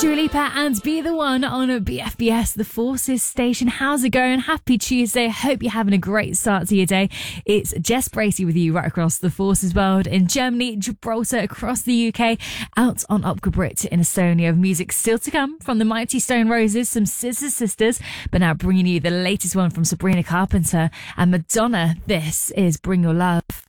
Dua Lipa and Be The One on BFBS, the Forces station. How's it going? Happy Tuesday. Hope you're having a great start to your day. It's Jess Bracey with you right across the Forces world in Germany, Gibraltar, across the UK, out on Upgabrit in Estonia. Music still to come from the Mighty Stone Roses, some Scissor Sisters, but now bringing you the latest one from Sabrina Carpenter and Madonna. This is Bring Your Love.